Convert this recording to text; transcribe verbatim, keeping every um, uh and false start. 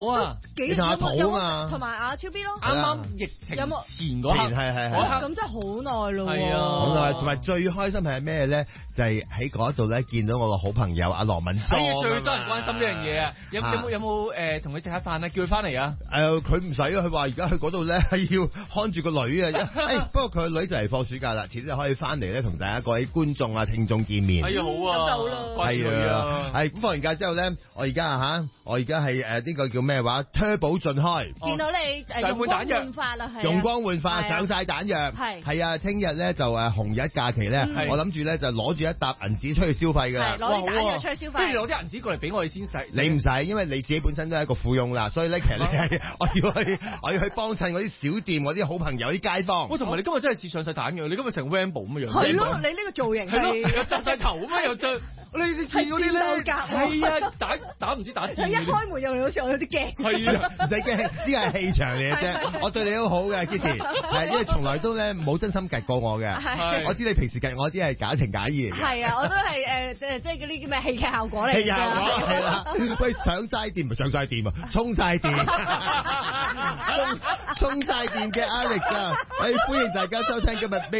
哇！ 幾同阿土啊嘛， 同埋阿超 B 咯， 啱啱疫情前嗰刻， 係係係， 咁真係好耐咯。 係啊， 好耐。同埋最開心係咩咧？就係喺嗰度咧見到我個好朋友阿羅敏莊。 係最多人關心呢樣嘢啊！有有冇有冇誒同佢食下飯啊？叫佢翻嚟啊？ 誒，佢唔使啊！佢話而家去嗰度咧係要看住個女啊。誒，不過佢個女就嚟放暑假啦，遲啲就可以翻嚟咧同大家各位觀眾啊、聽眾見面。 係啊，好啊， 好啦， 係啊，係咁放完假之後咧，我而家啊嚇，我而家係誒呢個叫咩話 Turbo 盡開。 見到你誒容光煥發啦，係容光煥發上晒彈藥， 係係啊！聽日咧就誒紅日假期咧，我諗住咧就攞住一沓銀紙出去消費㗎啦， 攞啲彈藥出去消費， 不如攞啲銀紙過嚟俾我哋先使。 你唔使，因為你自己本身都係一個富翁啦，所以咧其實你係我要去我要去幫襯嗰啲小店、嗰啲好朋友、啲街坊。 喂，同埋你今日真係似上晒彈藥，你今日成 Rambo 咁嘅樣。 係咯，你呢個造型係咯，又紮晒頭咁樣又著。你你見嗰啲咧，係啊，打打唔知打字。 一開門入嚟嗰時，我有啲驚。 係啊，唔使驚，呢個係氣場嚟嘅啫。我對你都好嘅 Kitty，係因為從來都咧冇真心夾過我嘅。我知你平時夾我啲係假情假意嚟嘅。係啊，我都係誒誒，即係嗰啲叫咩戲劇效果嚟嘅。 戲劇效果係啦。喂，上晒電咪上晒電啊，充晒電，充充晒電嘅 Alex 啊！誒，歡迎大家收聽今日。